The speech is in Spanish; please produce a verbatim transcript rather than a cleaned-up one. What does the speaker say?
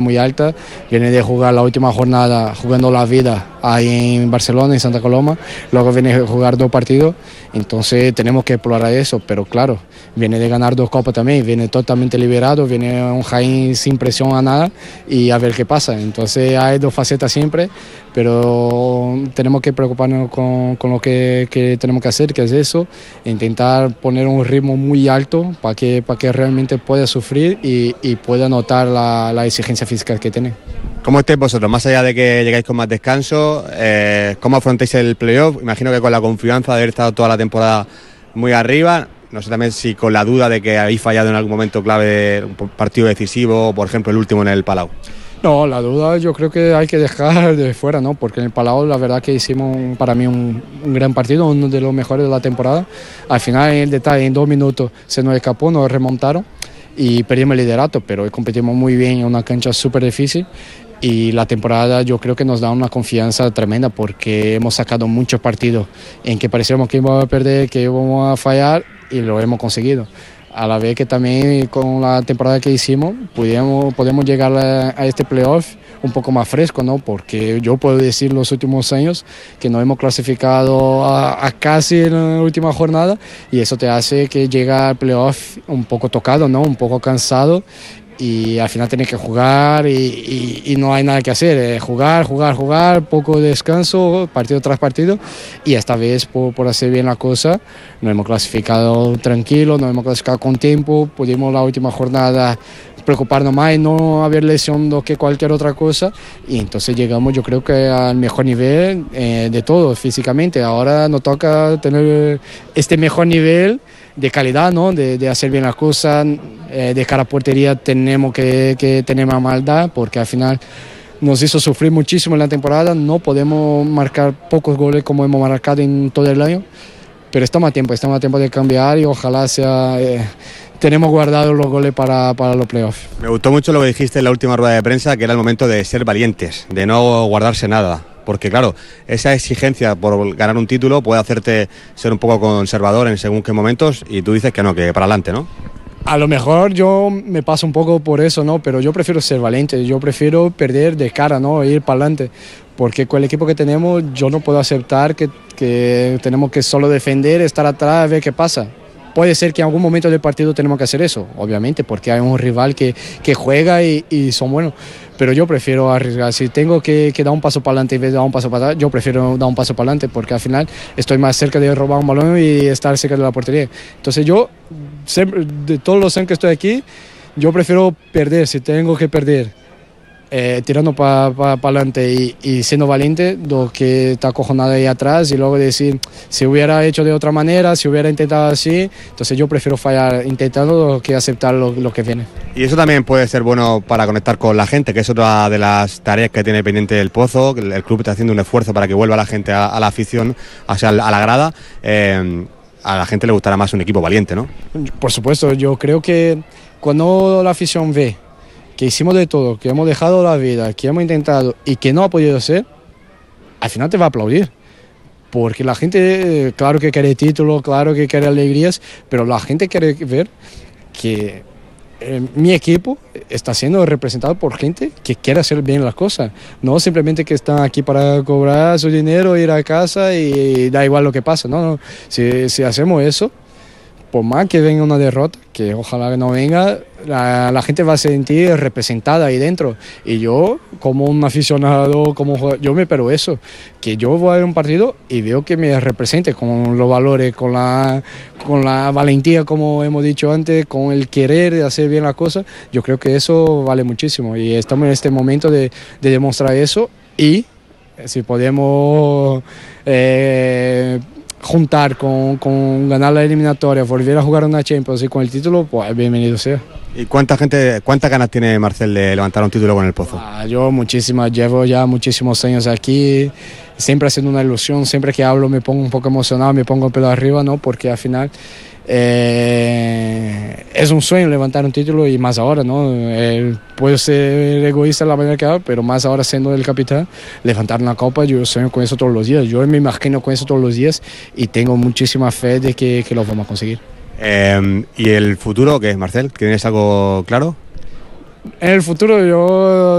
muy alta, viene de jugar la última jornada jugando la vida ahí en Barcelona, en Santa Coloma, luego viene a jugar dos partidos, entonces tenemos que explorar eso, pero claro, viene de ganar dos copas también, viene totalmente liberado, viene un Jaén sin presión a nada y a ver qué pasa, entonces hay dos facetas siempre, pero tenemos que preocuparnos con, con lo que, que tenemos que hacer, que es eso, intentar poner un ritmo muy alto para que, para que realmente pueda sufrir y, y pueda notar la, la exigencia física que tiene. ¿Cómo estáis vosotros? Más allá de que llegáis con más descanso, eh, ¿cómo afrontáis el playoff? Imagino que con la confianza de haber estado toda la temporada muy arriba, no sé también si con la duda de que habéis fallado en algún momento clave de un partido decisivo, por ejemplo el último en el Palau. No, la duda yo creo que hay que dejar de fuera, ¿no? Porque en el Palau la verdad que hicimos para mí un, un gran partido, uno de los mejores de la temporada. Al final en el detalle, en dos minutos se nos escapó, nos remontaron y perdimos el liderato, pero competimos muy bien en una cancha súper difícil. Y la temporada yo creo que nos da una confianza tremenda porque hemos sacado muchos partidos en que parecíamos que íbamos a perder, que íbamos a fallar y lo hemos conseguido. A la vez que también con la temporada que hicimos podemos, podemos llegar a, a este playoff un poco más fresco, ¿no? Porque yo puedo decir los últimos años que nos hemos clasificado a, a casi en la última jornada y eso te hace que llega al playoff un poco tocado, ¿no? Un poco cansado. Y al final tienes que jugar y, y, y no hay nada que hacer, eh, jugar, jugar, jugar, poco descanso, partido tras partido y esta vez por, por hacer bien la cosa nos hemos clasificado tranquilo, nos hemos clasificado con tiempo, pudimos la última jornada preocuparnos más y no haber lesionado que cualquier otra cosa y entonces llegamos yo creo que al mejor nivel eh, de todo físicamente, ahora nos toca tener este mejor nivel de calidad, ¿no? de, de hacer bien las cosas, eh, de cara a portería tenemos que, que tener más maldad porque al final nos hizo sufrir muchísimo en la temporada, no podemos marcar pocos goles como hemos marcado en todo el año, pero estamos a tiempo, estamos a tiempo de cambiar y ojalá sea... Eh, tenemos guardados los goles para, para los playoffs. Me gustó mucho lo que dijiste en la última rueda de prensa, que era el momento de ser valientes, de no guardarse nada. Porque claro, esa exigencia por ganar un título puede hacerte ser un poco conservador en según qué momentos y tú dices que no, que para adelante, ¿no? A lo mejor yo me paso un poco por eso, ¿no? Pero yo prefiero ser valiente, yo prefiero perder de cara, ¿no? E ir para adelante. Porque con el equipo que tenemos yo no puedo aceptar que, que tenemos que solo defender, estar atrás, ver qué pasa. Puede ser que en algún momento del partido tenemos que hacer eso, obviamente, porque hay un rival que, que juega y, y son buenos. Pero yo prefiero arriesgar. Si tengo que, que dar un paso para adelante en vez de dar un paso para atrás, yo prefiero dar un paso para adelante porque al final estoy más cerca de robar un balón y estar cerca de la portería. Entonces yo, siempre, de todos los años que estoy aquí, yo prefiero perder, si tengo que perder. Eh, tirando para pa, pa adelante y, y siendo valiente, lo que está acojonado ahí atrás y luego decir, si hubiera hecho de otra manera, si hubiera intentado así, entonces yo prefiero fallar intentando que aceptar lo, lo que viene. Y eso también puede ser bueno para conectar con la gente, que es otra de las tareas que tiene pendiente el Pozo, que el club está haciendo un esfuerzo para que vuelva la gente a, a la afición, o sea, a la grada. Eh, a la gente le gustará más un equipo valiente, ¿no? Por supuesto, yo creo que cuando la afición ve que hicimos de todo, que hemos dejado la vida, que hemos intentado y que no ha podido ser, al final te va a aplaudir. Porque la gente, claro que quiere títulos, claro que quiere alegrías, pero la gente quiere ver que eh, mi equipo está siendo representado por gente que quiere hacer bien las cosas. No simplemente que están aquí para cobrar su dinero, ir a casa y da igual lo que pasa. No, no. Si, si hacemos eso, por más que venga una derrota, que ojalá que no venga, la, la gente va a sentir representada ahí dentro. Y yo, como un aficionado, como jugador, yo me espero eso, que yo voy a ver un partido y veo que me represente con los valores, con la, con la valentía, como hemos dicho antes, con el querer de hacer bien las cosas. Yo creo que eso vale muchísimo y estamos en este momento de, de demostrar eso y si podemos... Eh, juntar con, con ganar la eliminatoria, volver a jugar una Champions y con el título, pues bienvenido sea. ¿Y cuánta gente, cuántas ganas tiene Marcel de levantar un título con el Pozo? Ah, yo muchísimas, llevo ya muchísimos años aquí, siempre haciendo una ilusión, siempre que hablo me pongo un poco emocionado, me pongo el pelo arriba, ¿no? Porque al final eh, es un sueño levantar un título y más ahora, ¿no? Eh, puedo ser egoísta la manera que hago, pero más ahora siendo el capitán, levantar una copa, yo sueño con eso todos los días, yo me imagino con eso todos los días y tengo muchísima fe de que, que lo vamos a conseguir. Eh, ¿Y el futuro qué es, Marcel? ¿Tienes algo claro? En el futuro yo